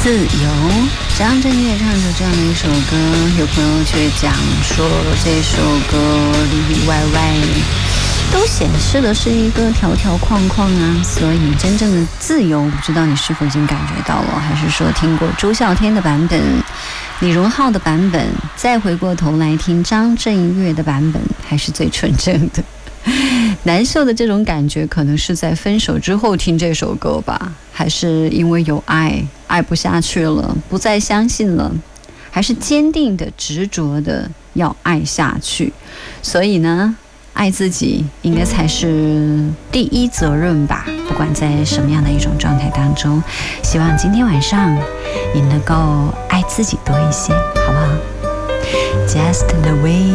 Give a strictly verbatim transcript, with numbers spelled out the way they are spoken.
自由，张震岳唱着这样的一首歌，有朋友却讲说这首歌里里外外都显示的是一个条条框框啊，所以真正的自由，不知道你是否已经感觉到了，还是说听过朱孝天的版本、李荣浩的版本，再回过头来听张震岳的版本，还是最纯正的。难受的这种感觉可能是在分手之后听这首歌吧，还是因为有爱爱不下去了，不再相信了，还是坚定的执着的要爱下去。所以呢，爱自己应该才是第一责任吧，不管在什么样的一种状态当中，希望今天晚上你能够爱自己多一些，好不好？ Just the way